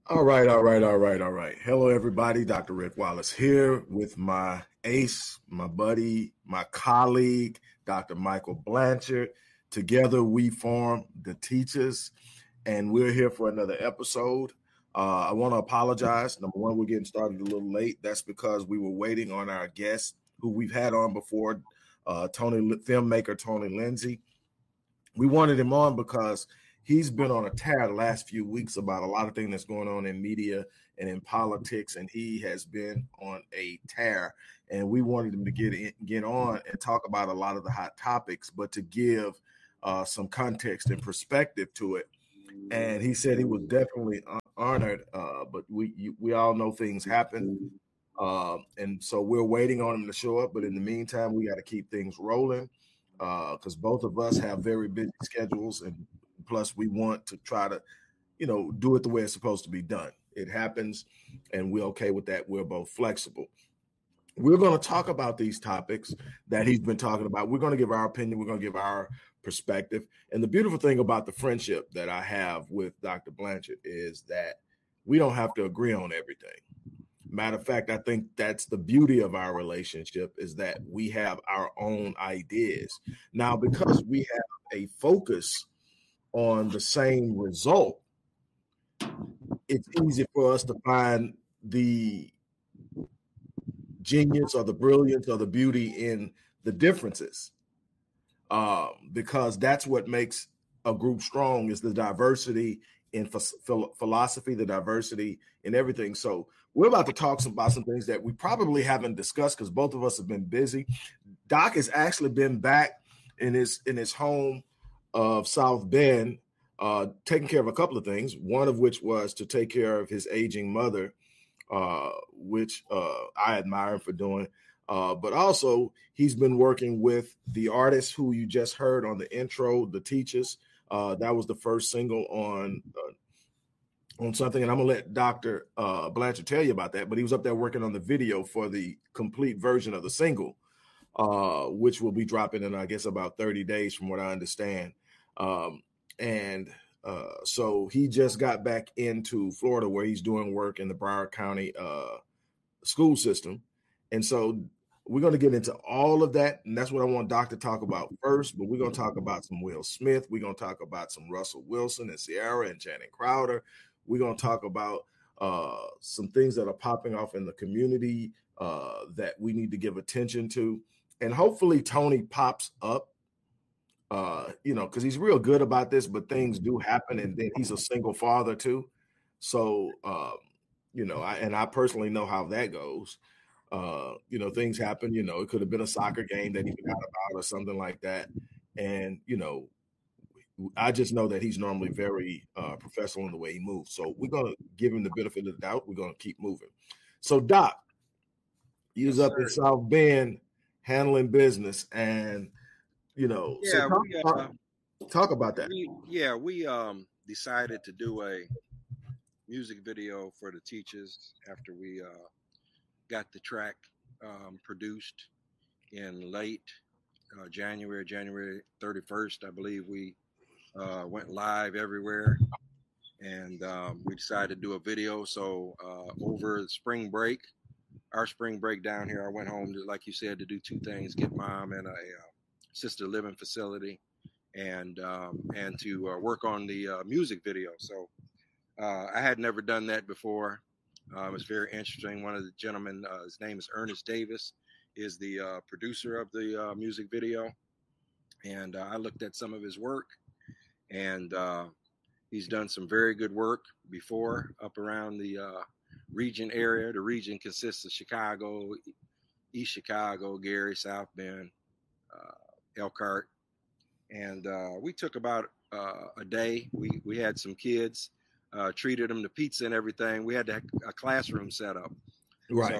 All right. Hello, everybody. Dr. Rick Wallace here with my ace, my buddy, my colleague, Dr. Michael Blanchard. Together, we form the Teachers, and we're here for another episode. I want to apologize. Number one, we're getting started a little late. That's because we were waiting on our guest who we've had on before, filmmaker Tony Lindsay. We wanted him on because he's been on a tear the last few weeks about a lot of things that's going on in media and in politics, and he has been on a tear. And we wanted him to get on and talk about a lot of the hot topics, but to give some context and perspective to it. And he said he was definitely honored, but we all know things happen. And so we're waiting on him to show up. But in the meantime, we got to keep things rolling because both of us have very busy schedules, and plus we want to try to, do it the way it's supposed to be done. It happens, and we're okay with that. We're both flexible. We're going to talk about these topics that he's been talking about. We're going to give our opinion. We're going to give our perspective. And the beautiful thing about the friendship that I have with Dr. Blanchard is that we don't have to agree on everything. Matter of fact, I think that's the beauty of our relationship is that we have our own ideas. Now, because we have a focus on the same result, it's easy for us to find the genius or the brilliance or the beauty in the differences, because that's what makes a group strong is the diversity in philosophy, the diversity in everything. So we're about to talk about some things that we probably haven't discussed because both of us have been busy. Doc has actually been back in his home of South Bend, taking care of a couple of things, one of which was to take care of his aging mother, which I admire him for doing. But also, he's been working with the artist who you just heard on the intro, The Teachers. That was the first single on something, and I'm gonna let Dr. Blanchard tell you about that. But he was up there working on the video for the complete version of the single, which will be dropping in, I guess, about 30 days, from what I understand. So he just got back into Florida, where he's doing work in the Broward County school system, and so we're going to get into all of that, and that's what I want Doc to talk about first. But we're going to talk about some Will Smith. We're going to talk about some Russell Wilson and Ciara and Channing Crowder. We're going to talk about some things that are popping off in the community that we need to give attention to. And hopefully Tony pops up, because he's real good about this, but things do happen. And then he's a single father too. So, I personally know how that goes. Things happen. It could have been a soccer game that he forgot about or something like that. And, I just know that he's normally very professional in the way he moves. So we're going to give him the benefit of the doubt. We're going to keep moving. So, Doc, he was up in South Bend handling business. And, talk about that. We decided to do a music video for The Teachers after we got the track produced in late January 31st. I believe we went live everywhere, and we decided to do a video. So over the spring break, our spring break down here, I went home, like you said, to do two things: get mom in a assisted living facility, and to work on the music video. So I had never done that before. It's very interesting. One of the gentlemen, his name is Ernest Davis, is the producer of the music video. And I looked at some of his work, and he's done some very good work before up around the region area. The region consists of Chicago, East Chicago, Gary, South Bend, Elkhart. And we took about a day. We had some kids. Treated them to pizza and everything. We had a classroom set up. Right.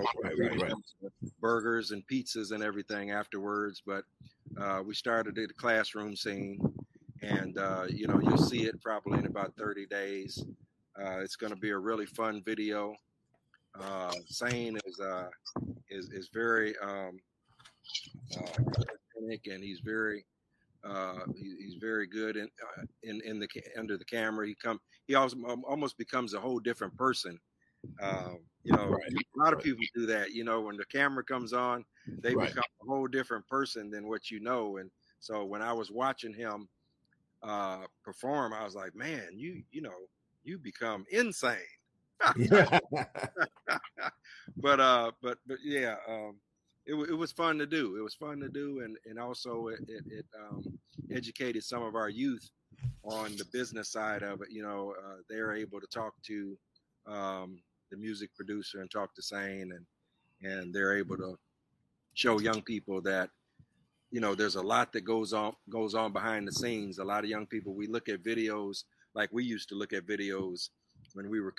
Burgers and pizzas and everything afterwards. But we started at the classroom scene, and you'll see it probably in about 30 days. It's going to be a really fun video. Sane is very authentic, and he's very He's very good in the under the camera. He also almost becomes a whole different person. You know, Right. a lot of people do that. You know, when the camera comes on, they Right. become a whole different person than what you know. And so when I was watching him perform, I was like, man, you know, you become insane. Yeah. But yeah, it was fun to do. It was fun to do, and also it educated some of our youth on the business side of it. You know, they're able to talk to the music producer and talk to Sane, and they're able to show young people that, you know, there's a lot that goes on behind the scenes. A lot of young people, we look at videos like we used to look at videos when we were